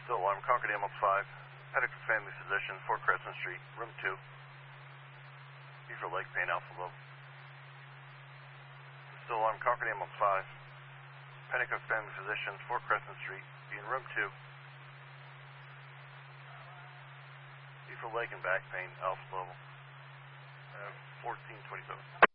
Still alarm, Concord Ambulance 5. Medical family physician, 4 Crescent Street, room 2. B for leg pain, alpha low. Still alarm, Concord Ambulance 5. Pentecost family physician, 4 Crescent Street, be in room 2. B for leg and back pain, alpha level. 1427.